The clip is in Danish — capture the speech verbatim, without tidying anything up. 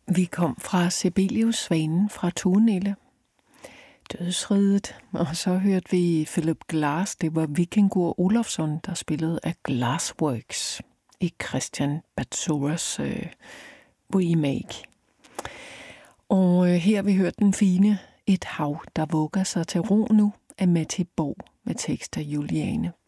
Vi kom fra Sibelius Svanen fra Tunelle, Dødsriget, og så hørte vi Philip Glass. Det var Vikingur Olofsson, der spillede af Glassworks i Christian Batsuras øh, remake. Og øh, her vi hørte den fine Et hav, der vugger sig til ro nu af Mette Borg med tekst af Juliane